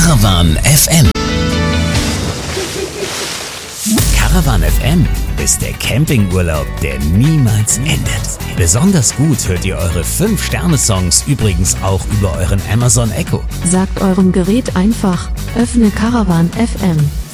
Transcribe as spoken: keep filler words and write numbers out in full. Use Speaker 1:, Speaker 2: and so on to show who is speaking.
Speaker 1: Caravan F M. Caravan F M ist der Campingurlaub, der niemals endet. Besonders gut hört ihr eure fünf Sterne Songs übrigens auch über euren Amazon Echo.
Speaker 2: Sagt eurem Gerät einfach, öffne Caravan F M.